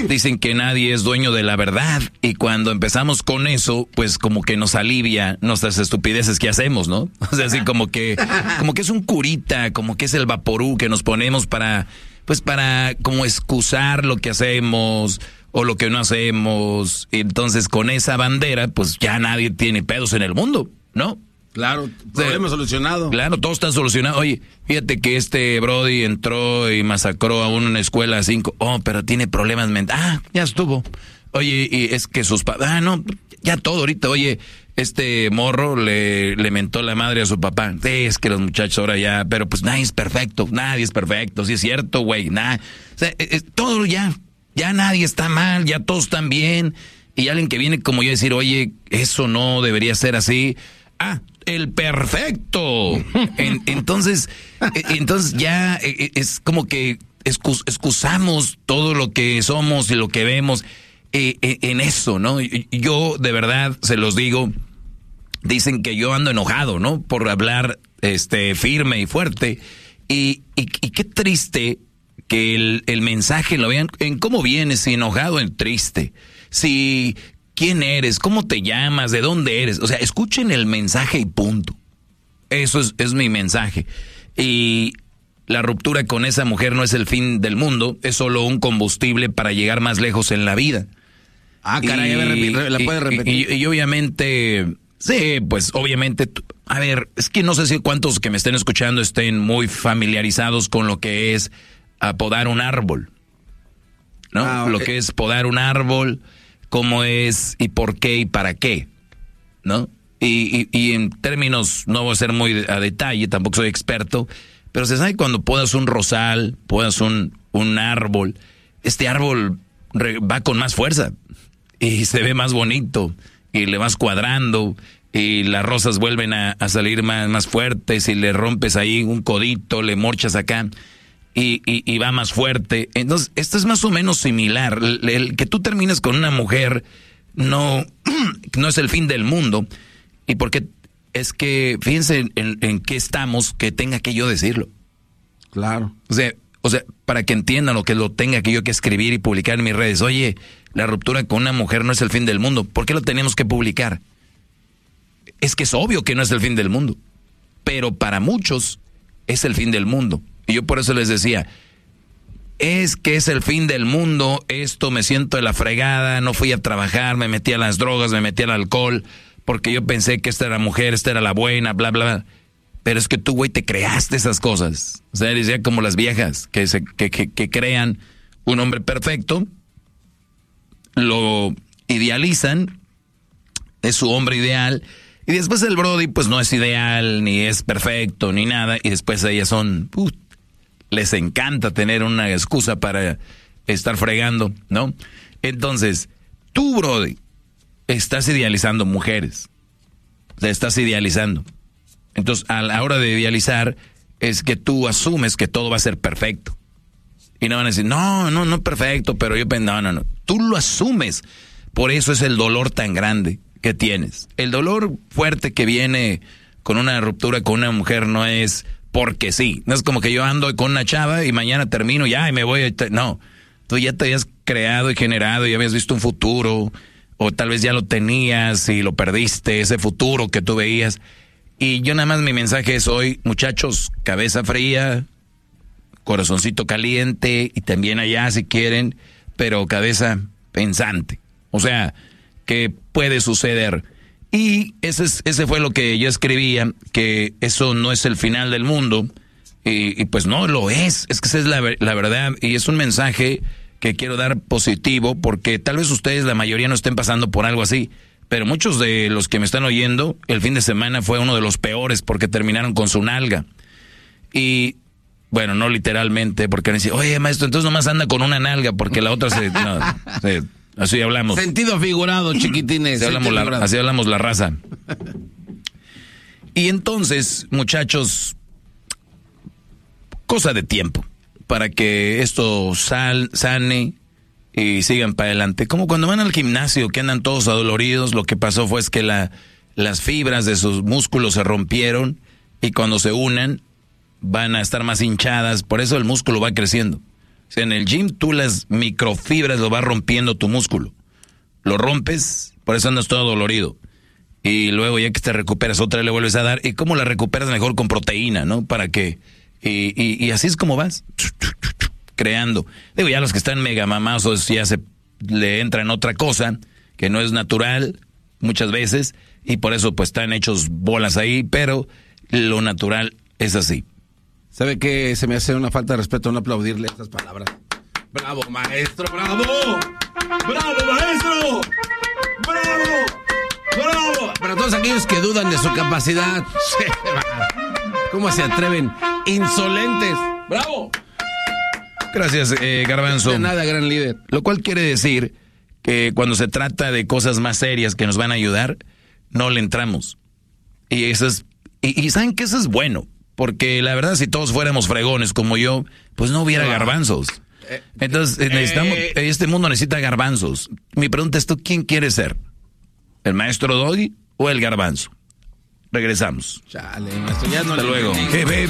dicen que nadie es dueño de la verdad. Y cuando empezamos con eso, pues como que nos alivia nuestras estupideces que hacemos, ¿no? O sea, así como que es un curita, como que es el vaporú que nos ponemos para como excusar lo que hacemos o lo que no hacemos. Entonces, con esa bandera, pues ya nadie tiene pedos en el mundo, ¿no? Claro, problema solucionado. Claro, todo está solucionado. Oye, fíjate que este Brody entró y masacró a una escuela 5. Oh, pero tiene problemas mentales. Ah, ya estuvo. Oye, y es que sus padres... Ah, no, ya todo ahorita. Oye, este morro le mentó la madre a su papá. Sí, es que los muchachos ahora ya... Pero pues nadie es perfecto, sí es cierto, güey. O sea, todo ya nadie está mal, ya todos están bien. Y alguien que viene como yo a decir, oye, eso no debería ser así... Ah, el perfecto. Entonces ya es como que excusamos todo lo que somos y lo que vemos en eso, ¿no? Yo de verdad se los digo, dicen que yo ando enojado, ¿no? Por hablar firme y fuerte. Y qué triste que el mensaje lo vean en cómo vienes, si enojado o triste. Si... ¿Quién eres? ¿Cómo te llamas? ¿De dónde eres? O sea, escuchen el mensaje y punto. Eso es mi mensaje. Y la ruptura con esa mujer no es el fin del mundo, es solo un combustible para llegar más lejos en la vida. Ah, caray, ¿la puedes repetir? Y obviamente, sí, pues obviamente, a ver, es que no sé si cuántos que me estén escuchando estén muy familiarizados con lo que es podar un árbol, ¿no? Lo que es podar un árbol... cómo es y por qué y para qué, ¿no? Y en términos, no voy a ser muy a detalle, tampoco soy experto, pero se sabe cuando podas un rosal, podas un árbol, este árbol va con más fuerza y se ve más bonito y le vas cuadrando y las rosas vuelven a salir más fuertes y le rompes ahí un codito, le morchas acá. Y va más fuerte. Entonces, esto es más o menos similar. El que tú termines con una mujer no es el fin del mundo. Y porque es que, fíjense en qué estamos, que tenga que yo decirlo. Claro. O sea, para que entiendan lo que lo tenga que yo que escribir y publicar en mis redes. Oye, la ruptura con una mujer no es el fin del mundo. ¿Por qué lo tenemos que publicar? Es que es obvio que no es el fin del mundo. Pero para muchos es el fin del mundo. Y yo por eso les decía, es que es el fin del mundo, esto me siento de la fregada, no fui a trabajar, me metí a las drogas, me metí al alcohol, porque yo pensé que esta era la mujer, esta era la buena, bla, bla, bla. Pero es que tú, güey, te creaste esas cosas. O sea, decía como las viejas que crean un hombre perfecto, lo idealizan, es su hombre ideal, y después el Brody pues no es ideal, ni es perfecto, ni nada, y después ellas son... les encanta tener una excusa para estar fregando, ¿no? Entonces, tú, Brody, estás idealizando mujeres. O sea, estás idealizando. Entonces, a la hora de idealizar, es que tú asumes que todo va a ser perfecto. Y no van a decir, no perfecto, pero yo... No. Tú lo asumes. Por eso es el dolor tan grande que tienes. El dolor fuerte que viene con una ruptura con una mujer no es... porque sí, no es como que yo ando con una chava y mañana termino y me voy. No, tú ya te habías creado y generado y habías visto un futuro, o tal vez ya lo tenías y lo perdiste, ese futuro que tú veías. Y yo nada más mi mensaje es hoy, muchachos, cabeza fría, corazoncito caliente y también allá si quieren, pero cabeza pensante. O sea, que puede suceder. Y ese fue lo que yo escribía, que eso no es el final del mundo, y pues no lo es que esa es la verdad, y es un mensaje que quiero dar positivo, porque tal vez ustedes, la mayoría, no estén pasando por algo así, pero muchos de los que me están oyendo, el fin de semana fue uno de los peores, porque terminaron con su nalga, y bueno, no literalmente, porque me dicen, oye maestro, entonces nomás anda con una nalga, porque la otra así hablamos. Sentido figurado, chiquitines. Así hablamos la raza. Y entonces, muchachos, cosa de tiempo para que esto sane y sigan para adelante. Como cuando van al gimnasio, que andan todos adoloridos, lo que pasó fue que las fibras de sus músculos se rompieron y cuando se unan van a estar más hinchadas. Por eso el músculo va creciendo. En el gym tú las microfibras lo vas rompiendo tu músculo. Lo rompes, por eso andas todo dolorido. Y luego ya que te recuperas, otra vez le vuelves a dar. ¿Y cómo la recuperas mejor? Con proteína, ¿no? Para que... Y así es como vas creando. Digo, ya los que están mega mamasos ya se le entran otra cosa que no es natural muchas veces. Y por eso pues están hechos bolas ahí. Pero lo natural es así. ¿Sabe qué? Se me hace una falta de respeto no aplaudirle estas palabras. ¡Bravo, maestro! ¡Bravo! ¡Bravo, maestro! ¡Bravo! ¡Bravo! Para todos aquellos que dudan de su capacidad, ¿cómo se atreven? ¡Insolentes! ¡Bravo! Gracias, Garbanzo. De nada, gran líder. Lo cual quiere decir que cuando se trata de cosas más serias que nos van a ayudar, no le entramos. Y eso es... Y ¿saben que eso es bueno? Porque la verdad, si todos fuéramos fregones como yo, pues no hubiera garbanzos. Entonces, este mundo necesita garbanzos. Mi pregunta es, ¿tú quién quieres ser? ¿El maestro Doggy o el garbanzo? Regresamos. Chale, maestro, ya no Hasta luego.